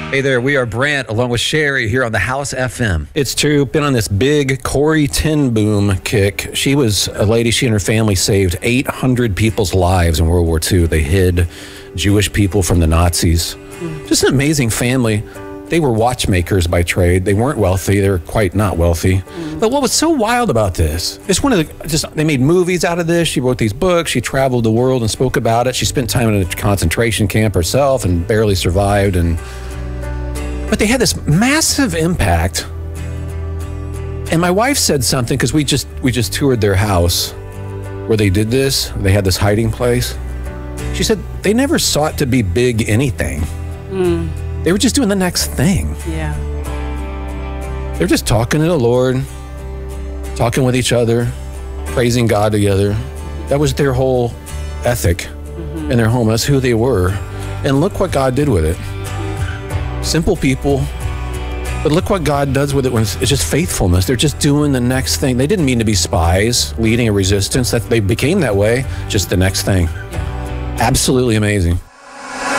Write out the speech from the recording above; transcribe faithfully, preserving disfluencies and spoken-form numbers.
Hey there, we are Brant along with Sherry here on the House F M. It's true. Been on this big Corrie ten Boom kick. She was a lady, she and her family saved eight hundred people's lives in World War Two. They hid Jewish people from the Nazis. Mm. Just an amazing family. They were watchmakers by trade. They weren't wealthy. They were quite not wealthy. Mm. But what was so wild about this? It's one of the, just, they made movies out of this. She wrote these books. She traveled the world and spoke about it. She spent time in a concentration camp herself and barely survived. And But they had this massive impact. And my wife said something, because we just we just toured their house where they did this. They had this hiding place. She said they never sought to be big anything. Mm. They were just doing the next thing. Yeah. They're just talking to the Lord, talking with each other, praising God together. That was their whole ethic mm-hmm. in their home. That's who they were. And look what God did with it. Simple people, but look what God does with it when it's, it's just faithfulness. They're just doing the next thing. They didn't mean to be spies, leading a resistance. That they became that way, just the next thing. Yeah. Absolutely amazing.